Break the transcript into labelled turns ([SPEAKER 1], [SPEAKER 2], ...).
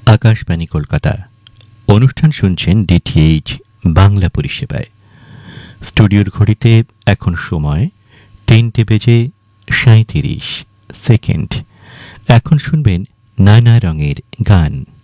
[SPEAKER 1] আকাশবাণী কলকাতা। অনুষ্ঠান শুনছেন ডিটিএইচ বাংলা পরিষেবায়। স্টুডিওর ঘড়িতে এখন সময় 3:37। এখন শুনবেন নানা রঙের গান।